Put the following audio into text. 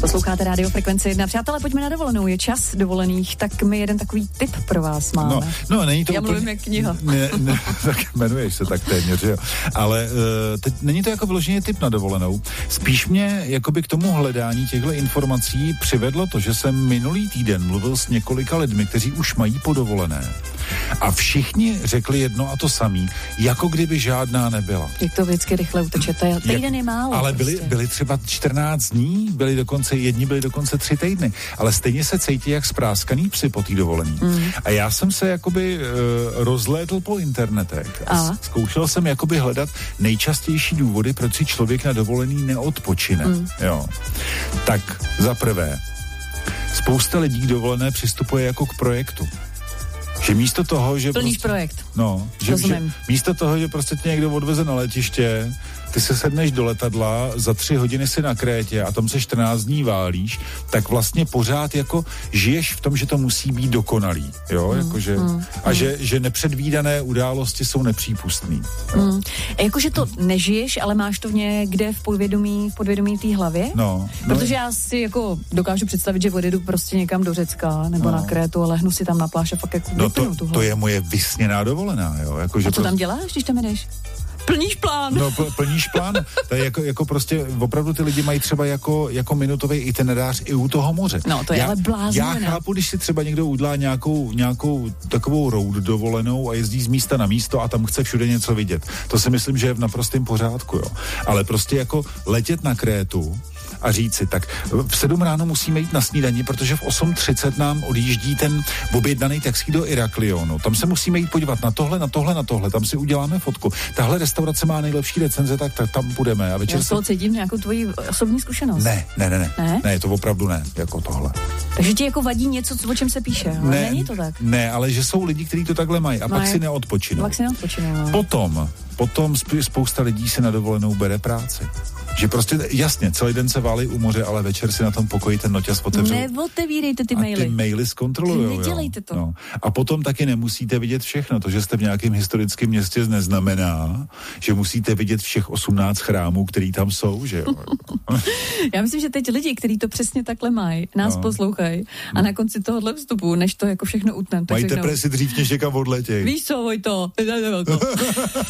Posloucháte Radio Frekvenci 1. Přátelé, pojďme na dovolenou. Je čas dovolených, tak my jeden takový tip pro vás máme. No, není to já úplně... mluvím jak kniha. Ne, tak jmenuješ se tak téměř, jo. Ale teď není to jako vyloženě tip na dovolenou. Spíš mě jakoby k tomu hledání těchto informací přivedlo to, že jsem minulý týden mluvil s několika lidmi, kteří už mají podovolené. A všichni řekli jedno a to samý, jako kdyby žádná nebyla. Jak to vždycky rychle utečete. Týden je málo. Ale prostě. byli třeba 14 dní, jedni byli dokonce 3 týdny, ale stejně se cítí jak spráskaný psi po té dovolení. A já jsem se jakoby rozlédl po internetech a zkoušel jsem jakoby hledat nejčastější důvody, proč si člověk na dovolený neodpočine. Jo. Tak za prvé, spousta lidí k dovolené přistupuje jako k projektu. Že místo toho, že plníš projekt. No, že místo toho, že prostě tě někdo odveze na letiště, ty se sedneš do letadla, za 3 hodiny si na Krétě a tam se 14 dní válíš, tak vlastně pořád jako žiješ v tom, že to musí být dokonalý, jo, jakože, a že nepředvídané události jsou nepřípustný. Jakože to nežiješ, ale máš to někde v podvědomí té hlavě? No. Protože já si jako dokážu představit, že odjedu prostě někam do Řecka nebo na Krétu a lehnu si tam na pláž a fakt jako vypnu tu hlavu. To je moje vysněná dovolená, jo. Jakože a co tam děláš, když tam jdeš? Plníš plán. No, plníš plán. To je jako prostě, opravdu ty lidi mají třeba jako minutový itinerář i u toho moře. No, to je ale bláznivé. Já chápu, když si třeba někdo udělá nějakou takovou road dovolenou a jezdí z místa na místo a tam chce všude něco vidět. To si myslím, že je v naprostém pořádku, jo. Ale prostě jako letět na Krétu a říct si, tak v 7 ráno musíme jít na snídani, protože v 8:30 nám odjíždí ten objednaný taxi do Iraklionu. Tam se musíme jít podívat na tohle, tam si uděláme fotku. Tahle restaurace má nejlepší recenze, tak tam budeme. A večer já z toho cítím nějakou tvoji osobní zkušenost. Ne, to opravdu ne, jako tohle. Takže ti jako vadí něco, o čem se píše, ale není to tak. Ne, ale že jsou lidi, kteří to takhle mají a pak si neodpočinou. Potom spousta lidí si na dovolenou bere práci. Že prostě jasně, celý den se válí u moře, ale večer si na tom pokoji ten noťaz otevřou. Neotevírejte ty maily. A ty maily zkontrolujou. Nedělejte to. No. A potom taky nemusíte vidět všechno. To, že jste v nějakém historickém městě, neznamená, že musíte vidět všech 18 chrámů, který tam jsou, že jo? Já myslím, že teď lidi, kteří to přesně takhle mají, nás poslouchají a na konci tohohle vstupu, než to jako všechno utnem, tak mají teprve si dřív než někam odletěj. Víš co, Vojto?